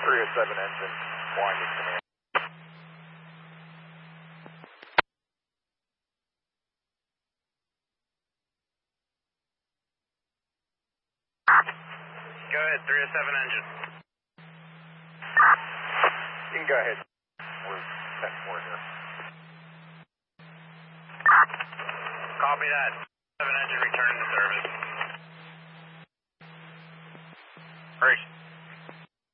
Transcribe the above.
307 engine, winding command. Go ahead, 307 engine. You can go ahead. We're 10-4 here. Copy that. 7 engine returning to service. Hurry.